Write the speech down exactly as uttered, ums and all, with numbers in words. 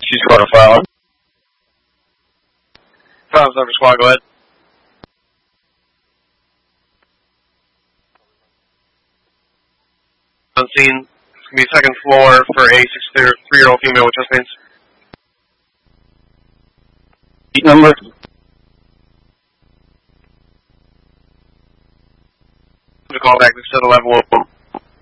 She's going to file. File number squad, go ahead. On scene. It's going to be second floor for a sixty-three-year-old female with chest pains. Seat number? To call back to set a level